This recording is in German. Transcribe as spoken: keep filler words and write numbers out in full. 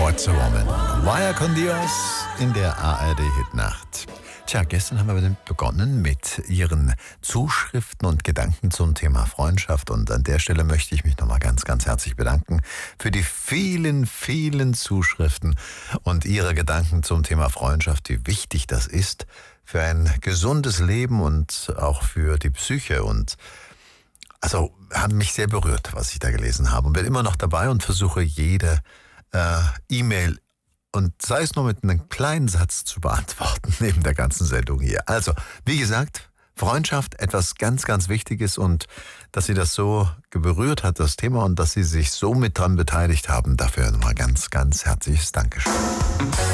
What's a Woman? Vaya con Dios in der A R D-Hitnacht. Tja, gestern haben wir begonnen mit Ihren Zuschriften und Gedanken zum Thema Freundschaft. Und an der Stelle möchte ich mich nochmal ganz, ganz herzlich bedanken für die vielen, vielen Zuschriften und Ihre Gedanken zum Thema Freundschaft, wie wichtig das ist für ein gesundes Leben und auch für die Psyche. Und also hat mich sehr berührt, was ich da gelesen habe. Und bin immer noch dabei und versuche jede äh, E-Mail und sei es nur mit einem kleinen Satz zu beantworten, neben der ganzen Sendung hier. Also, wie gesagt, Freundschaft, etwas ganz, ganz Wichtiges und dass Sie das so berührt hat, das Thema, und dass Sie sich so mit dran beteiligt haben, dafür nochmal ganz, ganz herzliches Dankeschön.